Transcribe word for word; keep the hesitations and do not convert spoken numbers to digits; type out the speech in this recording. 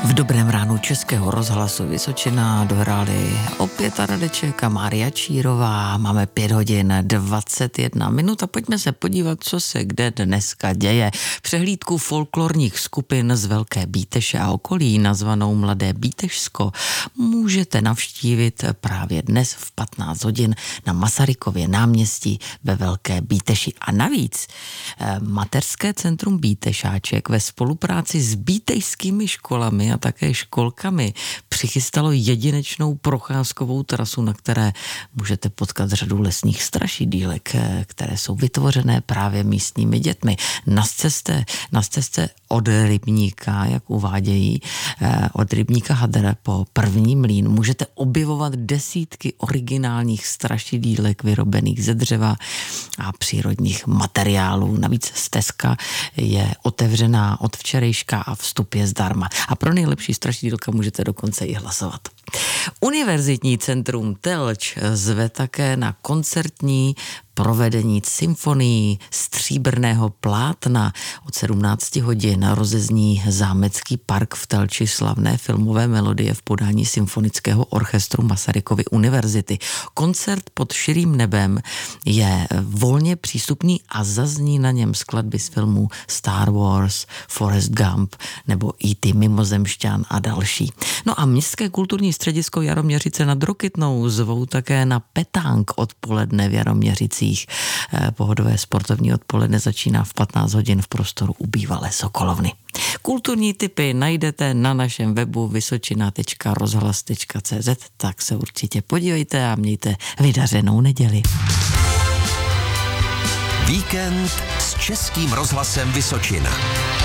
V dobrém ránu Českého rozhlasu Vysočina dohráli opět Radeček a Mária Čírová. Máme pět hodin dvacet jedna minut a pojďme se podívat, co se kde dneska děje. Přehlídku folklorních skupin z Velké Bíteše a okolí, nazvanou Mladé Bítešsko, můžete navštívit právě dnes v patnáct hodin na Masarykově náměstí ve Velké Bíteši. A navíc mateřské centrum Bítešáček ve spolupráci s bítejskými školami a také školkami přichystalo jedinečnou procházkovou trasu, na které můžete potkat řadu lesních strašidílek, které jsou vytvořené právě místními dětmi. Na cestě, na cestě od rybníka, jak uvádějí, od rybníka Hadra po první mlýn můžete objevovat desítky originálních strašidílek vyrobených ze dřeva a přírodních materiálů. Navíc stezka je otevřená od včerejška a vstup je zdarma. A pro nejlepší strašidílka můžete dokonce i hlasovat. Univerzitní centrum Telč zve také na koncertní provedení symfonií stříbrného plátna. Od sedmnácti hodin rozezní Zámecký park v Telči slavné filmové melodie v podání symfonického orchestru Masarykovy univerzity. Koncert pod širým nebem je volně přístupný a zazní na něm skladby z filmů Star Wars, Forrest Gump nebo í té Mimozemšťan a další. No a městské kulturní středisko Jaroměřice nad Rokytnou zvou také na petánk odpoledne v Jaroměřicích. Pohodové sportovní odpoledne začíná v patnáct hodin v prostoru u bývalé Sokolovny. Kulturní tipy najdete na našem webu vysočina tečka rozhlas tečka cé zet, tak se určitě podívejte a mějte vydařenou neděli. Víkend s Českým rozhlasem Vysočina.